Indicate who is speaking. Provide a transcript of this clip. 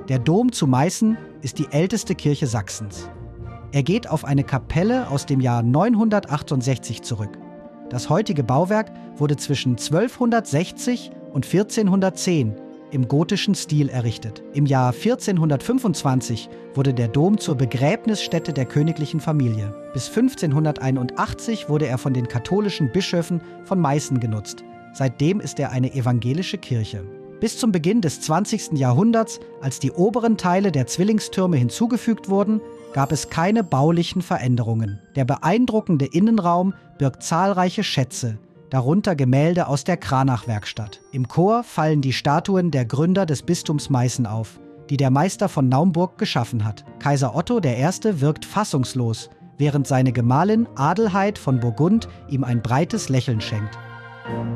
Speaker 1: Der Dom zu Meißen ist die älteste Kirche Sachsens. Er geht auf eine Kapelle aus dem Jahr 968 zurück. Das heutige Bauwerk wurde zwischen 1260 und 1410 im gotischen Stil errichtet. Im Jahr 1425 wurde der Dom zur Begräbnisstätte der königlichen Familie. Bis 1581 wurde er von den katholischen Bischöfen von Meißen genutzt. Seitdem ist er eine evangelische Kirche. Bis zum Beginn des 20. Jahrhunderts, als die oberen Teile der Zwillingstürme hinzugefügt wurden, gab es keine baulichen Veränderungen. Der beeindruckende Innenraum birgt zahlreiche Schätze, darunter Gemälde aus der Cranach-Werkstatt. Im Chor fallen die Statuen der Gründer des Bistums Meißen auf, die der Meister von Naumburg geschaffen hat. Kaiser Otto I. wirkt fassungslos, während seine Gemahlin Adelheid von Burgund ihm ein breites Lächeln schenkt.